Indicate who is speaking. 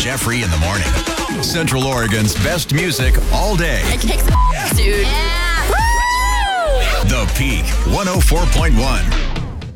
Speaker 1: Jeffrey in the morning. Central Oregon's best music all day.
Speaker 2: It kicks dude. Yeah.
Speaker 1: The Peak 104.1.